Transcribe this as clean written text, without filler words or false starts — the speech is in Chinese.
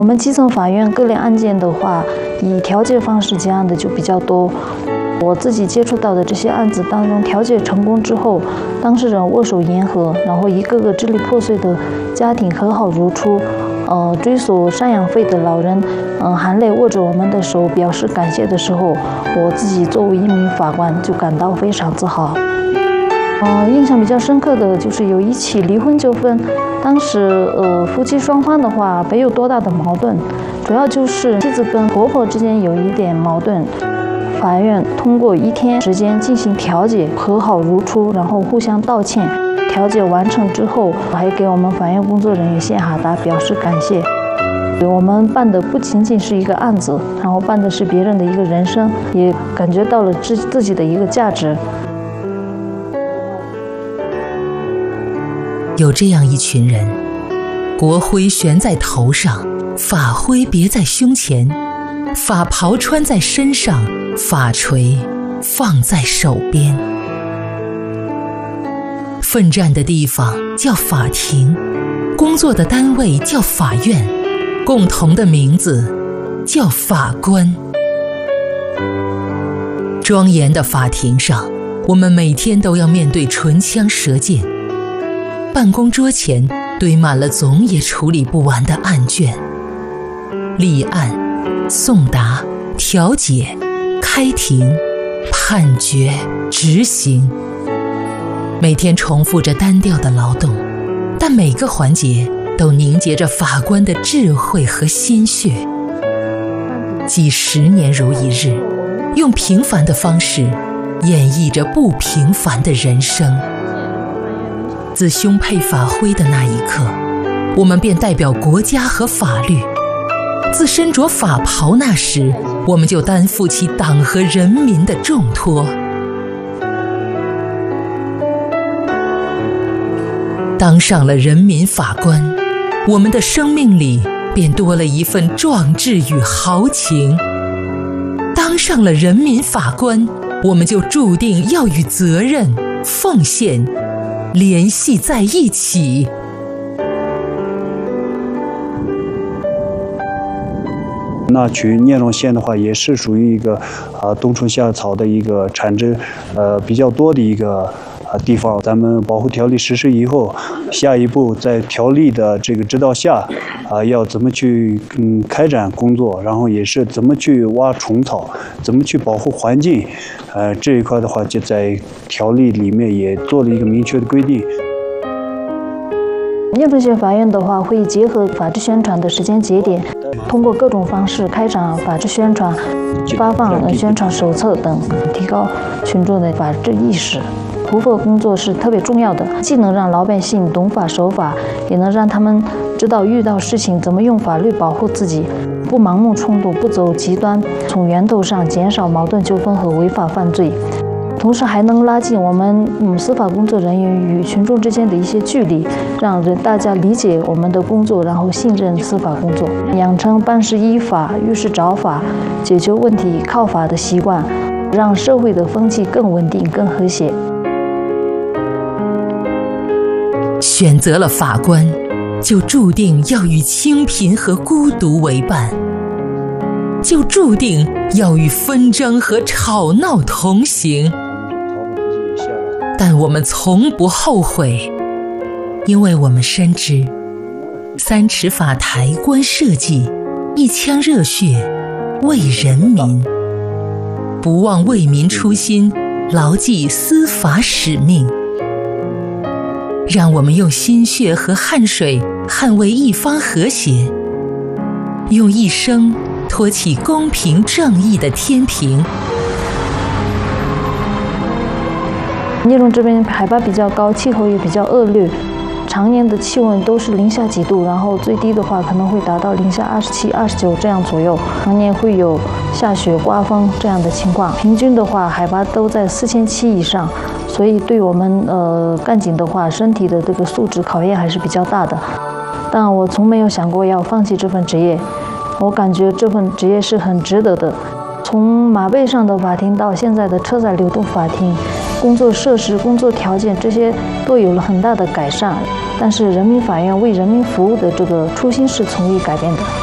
我们基层法院各类案件的话，以调解方式结案的就比较多。我自己接触到的这些案子当中，调解成功之后，当事人握手言和，然后一个个支离破碎的家庭和好如初。追索赡养费的老人，含泪握着我们的手表示感谢的时候，我自己作为一名法官就感到非常自豪。印象比较深刻的就是有一起离婚纠纷，当时夫妻双方的话没有多大的矛盾，主要就是妻子跟婆婆之间有一点矛盾。法院通过1天时间进行调解，和好如初，然后互相道歉。调解完成之后，还给我们法院工作人员献哈达，表示感谢。我们办的不仅仅是一个案子，然后办的是别人的一个人生，也感觉到了自己的一个价值。 有这样一群人，国徽悬在头上，法徽别在胸前，法袍穿在身上，法锤放在手边。奋战的地方叫法庭，工作的单位叫法院，共同的名字叫法官。庄严的法庭上，我们每天都要面对唇枪舌剑。办公桌前堆满了总也处理不完的案卷，立案、送达、调解、开庭、判决、执行。每天重复着单调的劳动，但每个环节都凝结着法官的智慧和鲜血。几十年如一日，用平凡的方式演绎着不平凡的人生。自胸佩法徽的那一刻，我们便代表国家和法律；自身着法袍那时，我们就担负起党和人民的重托。当上了人民法官，我们的生命里便多了一份壮志与豪情。当上了人民法官，我们就注定要与责任、奉献联系在一起。 那曲聂荣县的话，也是属于一个冬虫夏草的一个产值比较多的一个地方。咱们保护条例实施以后，下一步在条例的这个指导下，要怎么去开展工作，然后也是怎么去挖虫草，怎么去保护环境，这一块的话就在条例里面也做了一个明确的规定。 聂荣县法院的话，会结合法治宣传的时间节点，通过各种方式开展法治宣传，发放宣传手册等，提高群众的法治意识。普法工作是特别重要的，既能让老百姓懂法守法，也能让他们知道遇到事情怎么用法律保护自己，不盲目冲突，不走极端，从源头上减少矛盾纠纷和违法犯罪。同时还能拉近我们司法工作人员与群众之间的一些距离，让大家理解我们的工作，然后信任司法工作，养成办事依法、遇事找法、解决问题靠法的习惯，让社会的风气更稳定、更和谐。 选择了法官，就注定要与清贫和孤独为伴，就注定要与纷争和吵闹同行。但我们从不后悔，因为我们深知3尺法台观社稷，一腔热血为人民，不忘为民初心，牢记司法使命。让我们用心血和汗水捍卫一方和谐，用一生托起公平正义的天平。 聂荣这边海拔比较高，气候也比较恶劣，常年的气温都是零下几度，然后最低的话可能会达到零下27、29这样左右，常年会有下雪、刮风这样的情况。平均的话，海拔都在4700以上，所以对我们干警的话，身体的这个素质考验还是比较大的。但我从没有想过要放弃这份职业，我感觉这份职业是很值得的。从马背上的法庭到现在的车载流动法庭，工作设施、工作条件这些都有了很大的改善，但是人民法院为人民服务的这个初心是从未改变的。